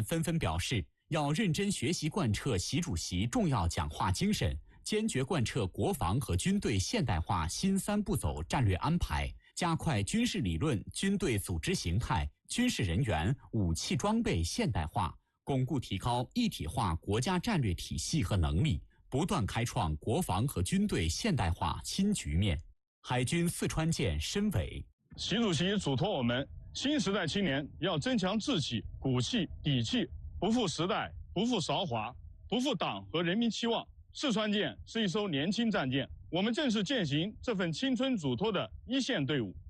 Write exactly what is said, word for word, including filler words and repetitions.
们纷纷表示，要认真学习贯彻习主席重要讲话精神，坚决贯彻国防和军队现代化新三步走战略安排，加快军事理论、军队组织形态、军事人员、武器装备现代化，巩固提高一体化国家战略体系和能力，不断开创国防和军队现代化新局面。海军四川舰申伟， 习主席嘱托我们，新时代青年要增强志气、骨气、底气，不负时代，不负韶华，不负党和人民期望。四川舰是一艘年轻战舰，我们正是践行这份青春嘱托的一线队伍。